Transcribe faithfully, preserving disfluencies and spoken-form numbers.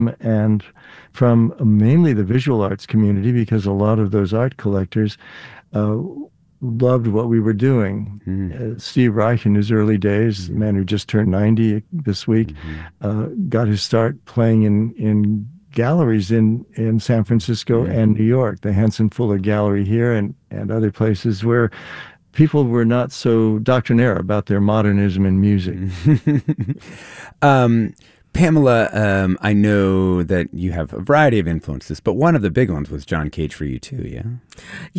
and from mainly the visual arts community, because a lot of those art collectors uh, loved what we were doing. Mm-hmm. Uh, Steve Reich, in his early days, the Mm-hmm. man who just turned ninety this week, Mm-hmm. uh, got his start playing in, in galleries in, in San Francisco Mm-hmm. and New York, the Henson Fuller Gallery here and, and other places where people were not so doctrinaire about their modernism in music. um, Pamela, um, I know that you have a variety of influences, but one of the big ones was John Cage for you too, yeah?